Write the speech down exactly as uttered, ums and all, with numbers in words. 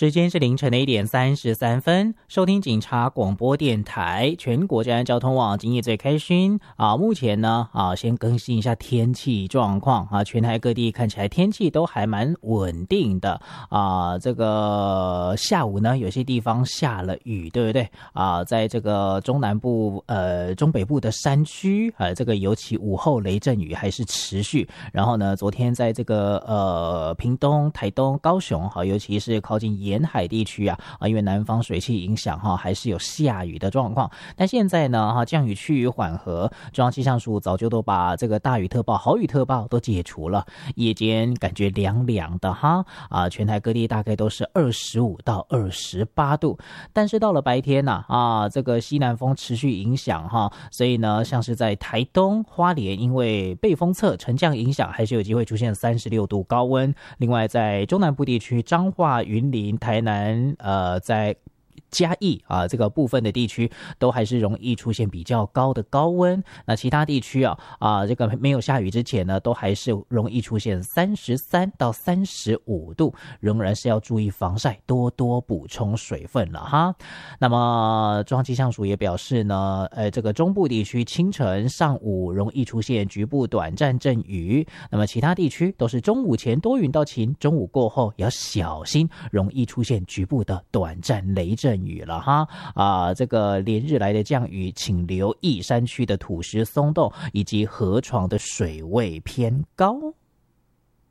时间是凌晨的一点三十三分，收听警察广播电台全国治安交通网，今夜最开心啊！目前呢啊，先更新一下天气状况啊，全台各地看起来天气都还蛮稳定的啊。这个下午呢，有些地方下了雨，对不对啊？在这个中南部呃中北部的山区啊，这个尤其午后雷阵雨还是持续。然后呢，昨天在这个呃屏东、台东、高雄哈，尤其是靠近沿海地区啊啊，因为南方水汽影响哈，还是有下雨的状况。但现在呢哈，降雨趋于缓和，中央气象署早就都把这个大雨特报、豪雨特报都解除了，夜间感觉凉凉的哈啊，全台各地大概都是二十五到二十八度。但是到了白天呐 啊, 啊，这个西南风持续影响哈，所以呢，像是在台东、花莲，因为背风侧沉降影响，还是有机会出现三十六度高温。另外，在中南部地区，彰化、云林、台南，呃，在嘉义啊，这个部分的地区都还是容易出现比较高的高温。那其他地区啊啊，这个没有下雨之前呢，都还是容易出现三十三到三十五度，仍然是要注意防晒，多多补充水分了哈。那么中央气象署也表示呢，呃，这个中部地区清晨、上午容易出现局部短暂阵雨，那么其他地区都是中午前多云到晴，中午过后也要小心，容易出现局部的短暂雷阵雨了哈啊！这个连日来的降雨，请留意山区的土石松动以及河床的水位偏高。